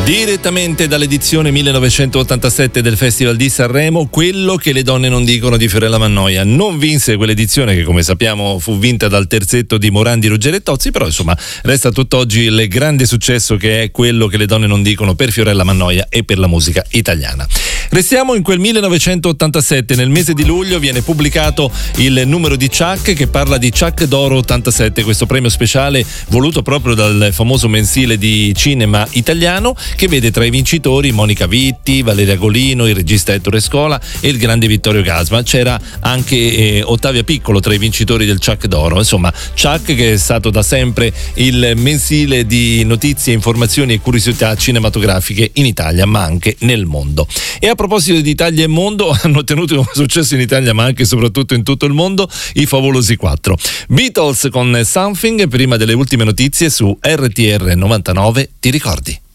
Direttamente dall'edizione 1987 del Festival di Sanremo, Quello che le donne non dicono di Fiorella Mannoia. Non vinse quell'edizione che, come sappiamo, fu vinta dal terzetto di Morandi, Ruggeri e Tozzi, però insomma resta tutt'oggi il grande successo che è Quello che le donne non dicono per Fiorella Mannoia e per la musica italiana. Restiamo in quel 1987, nel mese di luglio viene pubblicato il numero di Ciak che parla di Ciak d'Oro 87, questo premio speciale voluto proprio dal famoso mensile di cinema italiano, che vede tra i vincitori Monica Vitti, Valeria Golino, il regista Ettore Scola e il grande Vittorio Gassman. C'era anche Ottavia Piccolo tra i vincitori del Ciak d'Oro. Insomma, Ciak, che è stato da sempre il mensile di notizie, informazioni e curiosità cinematografiche in Italia ma anche nel mondo. E a proposito di Italia e mondo, hanno ottenuto un successo in Italia ma anche e soprattutto in tutto il mondo i favolosi 4 Beatles con Something, prima delle ultime notizie su RTR 99. Ti ricordi?